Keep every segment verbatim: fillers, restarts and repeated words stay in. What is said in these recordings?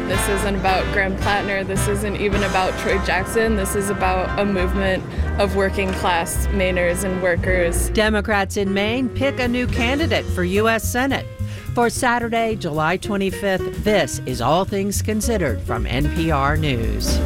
This isn't about Graham Plattner. This isn't even about Troy Jackson. This is about a movement of working class Mainers and workers. Democrats in Maine pick a new candidate for U S Senate. For Saturday, July twenty-fifth, this is All Things Considered from N P R News.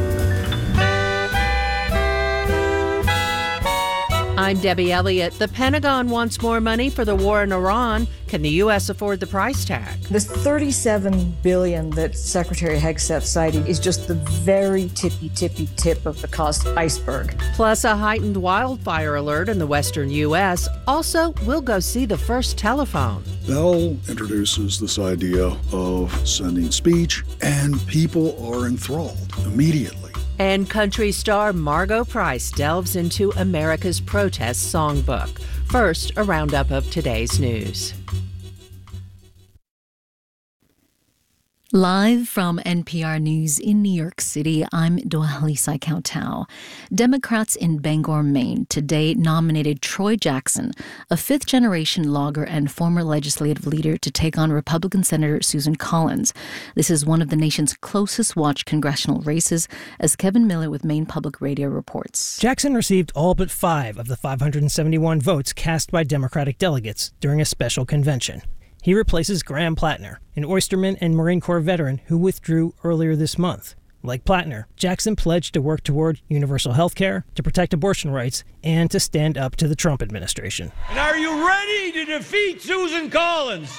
I'm Debbie Elliott. The Pentagon wants more money for the war in Iran. Can the U S afford the price tag? The thirty-seven billion dollars that Secretary Hegseth cited is just the very tippy, tippy tip of the cost iceberg. Plus a heightened wildfire alert in the western U S. Also, we'll go see the first telephone. Bell introduces this idea of sending speech, and people are enthralled immediately. And country star Margo Price delves into America's protest songbook. First, a roundup of today's news. Live from N P R News in New York City, I'm Dohalisa Kautau. Democrats in Bangor, Maine today nominated Troy Jackson, a fifth-generation logger and former legislative leader, to take on Republican Senator Susan Collins. This is one of the nation's closest-watched congressional races, as Kevin Miller with Maine Public Radio reports. Jackson received all but five of the five hundred seventy-one votes cast by Democratic delegates during a special convention. He replaces Graham Plattner, an oysterman and Marine Corps veteran who withdrew earlier this month. Like Plattner, Jackson pledged to work toward universal health care, to protect abortion rights, and to stand up to the Trump administration. And are you ready to defeat Susan Collins?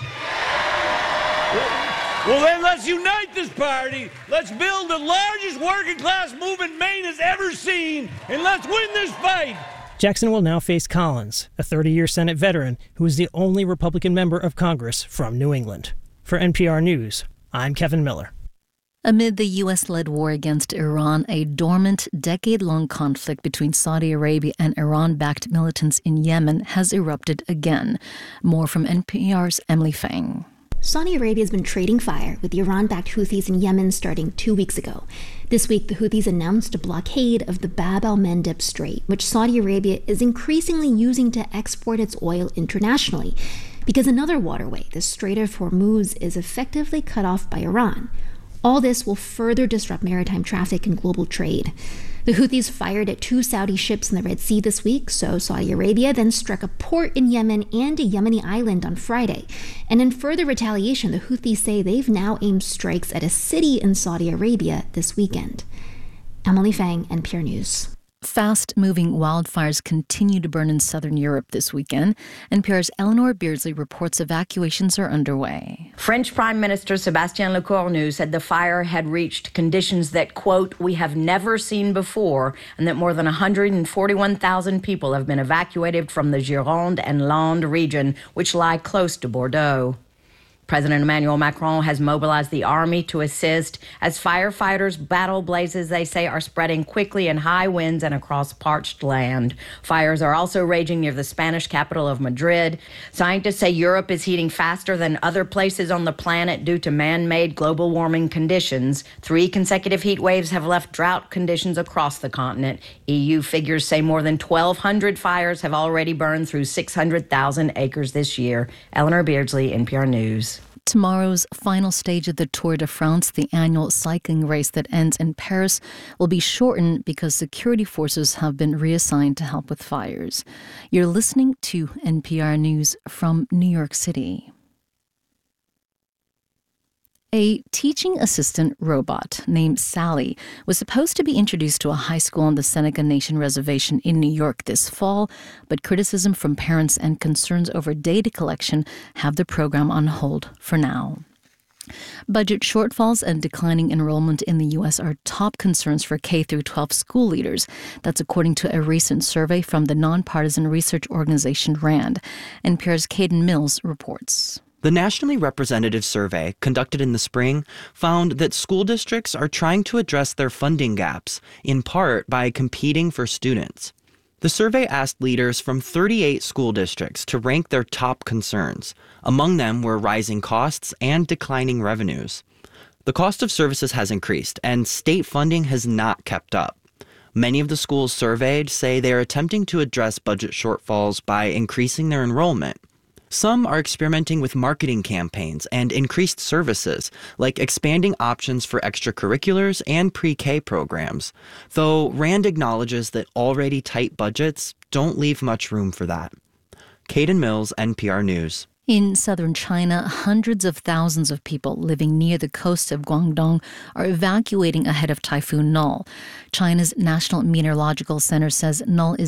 Well, then let's unite this party. Let's build the largest working class movement Maine has ever seen, and let's win this fight. Jackson will now face Collins, a thirty-year Senate veteran who is the only Republican member of Congress from New England. For N P R News, I'm Kevin Miller. Amid the U S-led war against Iran, a dormant, decade-long conflict between Saudi Arabia and Iran-backed militants in Yemen has erupted again. More from N P R's Emily Fang. Saudi Arabia has been trading fire with the Iran-backed Houthis in Yemen starting two weeks ago. This week, the Houthis announced a blockade of the Bab al-Mandeb Strait, which Saudi Arabia is increasingly using to export its oil internationally, because another waterway, the Strait of Hormuz, is effectively cut off by Iran. All this will further disrupt maritime traffic and global trade. The Houthis fired at two Saudi ships in the Red Sea this week, so Saudi Arabia then struck a port in Yemen and a Yemeni island on Friday. And in further retaliation, the Houthis say they've now aimed strikes at a city in Saudi Arabia this weekend. Emily Fang, N P R News. Fast-moving wildfires continue to burn in southern Europe this weekend. N P R's Eleanor Beardsley reports evacuations are underway. French Prime Minister Sébastien Lecornu said the fire had reached conditions that, quote, we have never seen before, and that more than one hundred forty-one thousand people have been evacuated from the Gironde and Landes region, which lie close to Bordeaux. President Emmanuel Macron has mobilized the army to assist as firefighters battle blazes they say are spreading quickly in high winds and across parched land. Fires are also raging near the Spanish capital of Madrid. Scientists say Europe is heating faster than other places on the planet due to man-made global warming conditions. Three consecutive heat waves have left drought conditions across the continent. E U figures say more than twelve hundred fires have already burned through six hundred thousand acres this year. Eleanor Beardsley, N P R News. Tomorrow's final stage of the Tour de France, the annual cycling race that ends in Paris, will be shortened because security forces have been reassigned to help with fires. You're listening to N P R News from New York City. A teaching assistant robot named Sally was supposed to be introduced to a high school on the Seneca Nation Reservation in New York this fall, but criticism from parents and concerns over data collection have the program on hold for now. Budget shortfalls and declining enrollment in the U S are top concerns for K through twelve school leaders. That's according to a recent survey from the nonpartisan research organization RAND. N P R's Caden Mills reports. The nationally representative survey, conducted in the spring, found that school districts are trying to address their funding gaps, in part by competing for students. The survey asked leaders from thirty-eight school districts to rank their top concerns. Among them were rising costs and declining revenues. The cost of services has increased, and state funding has not kept up. Many of the schools surveyed say they are attempting to address budget shortfalls by increasing their enrollment. Some are experimenting with marketing campaigns and increased services, like expanding options for extracurriculars and pre-K programs, though Rand acknowledges that already tight budgets don't leave much room for that. Caden Mills, N P R News. In southern China, hundreds of thousands of people living near the coast of Guangdong are evacuating ahead of Typhoon Null. China's National Meteorological Center says Null is